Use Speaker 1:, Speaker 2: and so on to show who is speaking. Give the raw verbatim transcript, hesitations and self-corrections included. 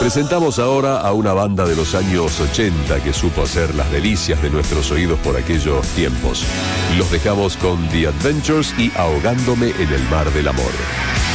Speaker 1: Presentamos ahora a una banda de los años ochenta que supo hacer las delicias de nuestros oídos por aquellos tiempos. Los dejamos con The Adventures y Ahogándome en el Mar del Amor.